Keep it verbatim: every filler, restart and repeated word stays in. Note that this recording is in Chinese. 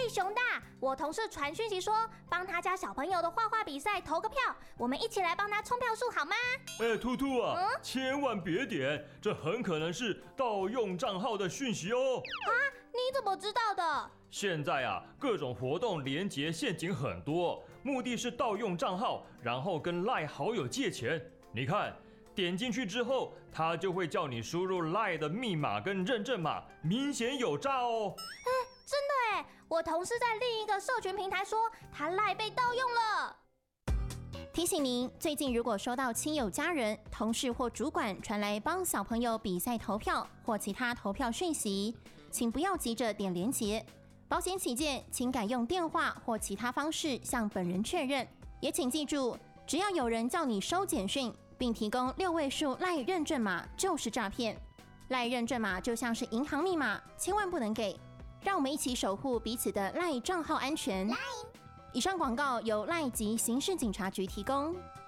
嘿，熊大，我同事传讯息说，帮他家小朋友的画画比赛投个票，我们一起来帮他冲票数好吗？ 哎，兔兔啊， 嗯、 千万别点，这很可能是盗用账号的讯息哦。 啊，你怎么知道的？ 现在啊，各种活动连结陷阱很多，目的是盗用账号，然后跟 LINE 好友借钱。你看，点进去之后，他就会叫你输入 LINE 的密码跟认证码，明显有诈哦。 哎，真的哎，我同事在另一个社群平台说，他 LINE 被盗用了。 提醒您，最近如果收到亲友、家人、同事或主管传来帮小朋友比赛投票或其他投票讯息，请不要急着点连结。保险起见，请改用电话或其他方式向本人确认。也请记住，只要有人叫你收简讯，并提供六位数 LINE 认证码，就是诈骗。LINE 认证码就像是银行密码，千万不能给。让我们一起守护彼此的 LINE 账号安全。以上广告由 LINE 及刑事警察局提供。